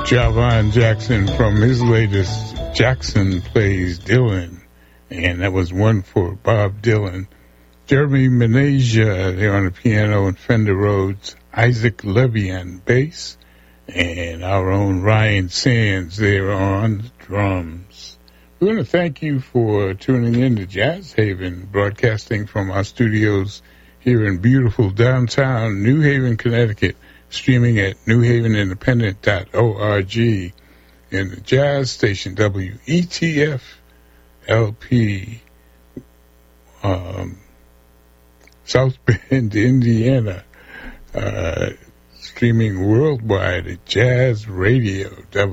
Javon Jackson from his latest Jackson Plays Dylan, and that was one for Bob Dylan. Jeremy Menasia there on the piano and Fender Rhodes, Isaac Levy on bass, and our own Ryan Sands there on the drums. We want to thank you for tuning in to Jazz Haven, broadcasting from our studios here in beautiful downtown New Haven, Connecticut, streaming at newhavenindependent.org, and the jazz station WETF LP, South Bend, Indiana, streaming worldwide at Jazz Radio,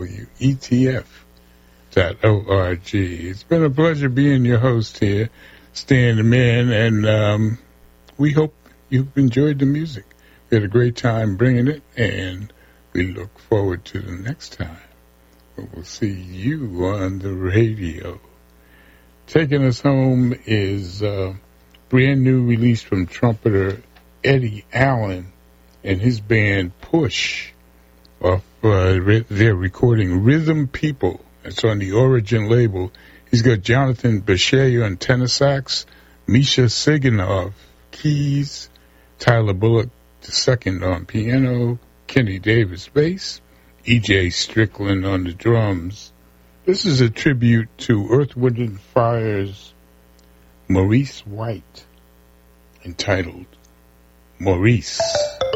WETF.org. It's been a pleasure being your host here, Stan the Man, and we hope you've enjoyed the music. We had a great time bringing it, and we look forward to the next time. We'll see you on the radio. Taking us home is a brand new release from trumpeter Eddie Allen and his band Push off their recording Rhythm People. It's on the Origin label. He's got Jonathan Bechet on tenor sax, Misha Siganov keys, Tyler Bullock II on piano, Kenny Davis bass, E.J. Strickland on the drums. This is a tribute to Earth, Wind & Fire's Maurice White, entitled Maurice.